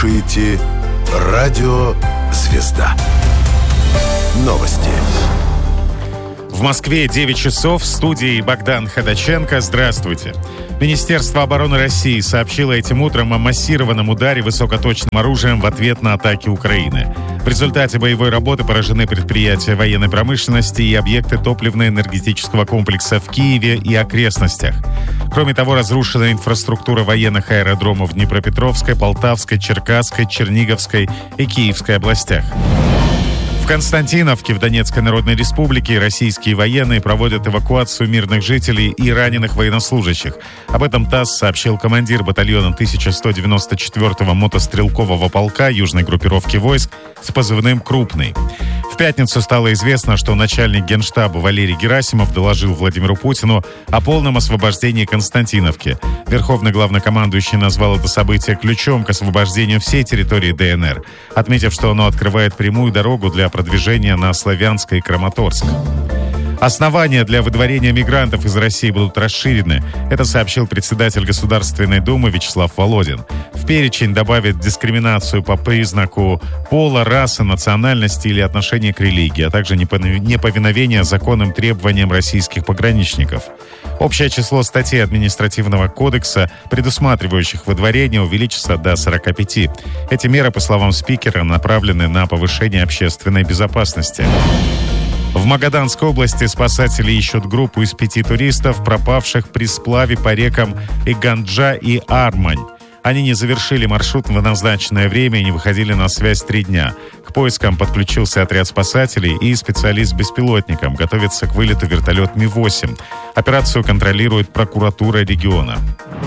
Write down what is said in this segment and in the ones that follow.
слушаете Радио «Звезда». Новости. В Москве 9 часов. В студии Богдан Ходаченко. Здравствуйте. Министерство обороны России сообщило этим утром о массированном ударе высокоточным оружием в ответ на атаки Украины. В результате боевой работы поражены предприятия военной промышленности и объекты топливно-энергетического комплекса в Киеве и окрестностях. Кроме того, разрушена инфраструктура военных аэродромов в Днепропетровской, Полтавской, Черкасской, Черниговской и Киевской областях. В Константиновке в Донецкой Народной Республике российские военные проводят эвакуацию мирных жителей и раненых военнослужащих. Об этом ТАСС сообщил командир батальона 1194-го мотострелкового полка южной группировки войск с позывным «Крупный». В пятницу стало известно, что начальник Генштаба Валерий Герасимов доложил Владимиру Путину о полном освобождении Константиновки. Верховный главнокомандующий назвал это событие ключом к освобождению всей территории ДНР, отметив, что оно открывает прямую дорогу для продвижения на Славянск и Краматорск. Основания для выдворения мигрантов из России будут расширены. Это сообщил председатель Государственной Думы Вячеслав Володин. В перечень добавят дискриминацию по признаку пола, расы, национальности или отношения к религии, а также неповиновение законным требованиям российских пограничников. Общее число статей административного кодекса, предусматривающих выдворение, увеличится до 45. Эти меры, по словам спикера, направлены на повышение общественной безопасности. В Магаданской области спасатели ищут группу из 5 туристов, пропавших при сплаве по рекам Иганджа и Армань. Они не завершили маршрут в назначенное время и не выходили на связь 3 дня. К поискам подключился отряд спасателей и специалист с беспилотником. Готовится к вылету вертолет Ми-8. Операцию контролирует прокуратура региона.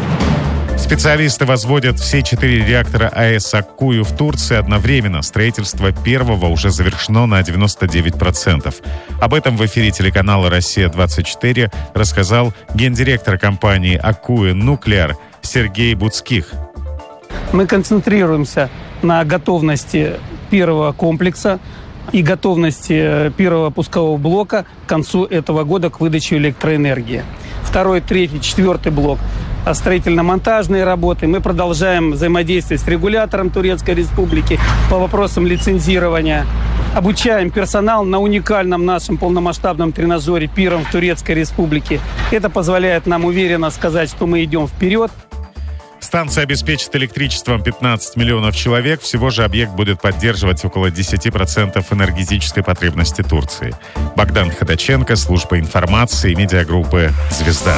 Специалисты возводят все 4 реактора АЭС Аккую в Турции одновременно. Строительство первого уже завершено на 99%. Об этом в эфире телеканала «Россия-24» рассказал гендиректор компании «Аккую Нуклеар» Сергей Буцких. Мы концентрируемся на готовности первого комплекса и готовности первого пускового блока к концу этого года к выдаче электроэнергии. 2, 3, 4 блок. Строительно-монтажные работы. Мы продолжаем взаимодействие с регулятором Турецкой Республики по вопросам лицензирования. Обучаем персонал на уникальном нашем полномасштабном тренажере «Пиром» в Турецкой Республике. Это позволяет нам уверенно сказать, что мы идем вперед. Станция обеспечит электричеством 15 миллионов человек. Всего же объект будет поддерживать около 10% энергетической потребности Турции. Богдан Ходаченко, служба информации, медиагруппы «Звезда».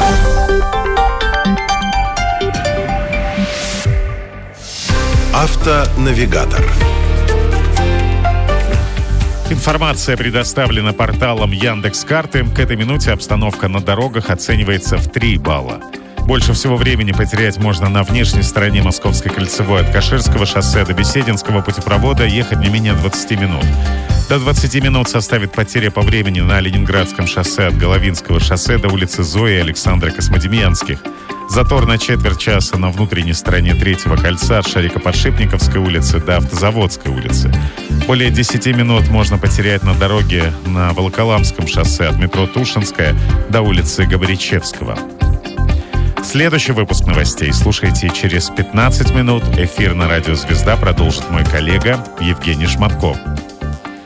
Автонавигатор. Информация предоставлена порталом Яндекс.Карты. К этой минуте обстановка на дорогах оценивается в 3 балла. Больше всего времени потерять можно на внешней стороне Московской кольцевой от Каширского шоссе до Бесединского путепровода, ехать не менее 20 минут. До 20 минут составит потеря по времени на Ленинградском шоссе от Головинского шоссе до улицы Зои и Александра Космодемьянских. Затор на четверть часа на внутренней стороне Третьего кольца от Шарико-Подшипниковской улицы до Автозаводской улицы. Более 10 минут можно потерять на дороге на Волоколамском шоссе от метро Тушинская до улицы Габаричевского. Следующий выпуск новостей слушайте через 15 минут. Эфир на радио «Звезда» продолжит мой коллега Евгений Шматко.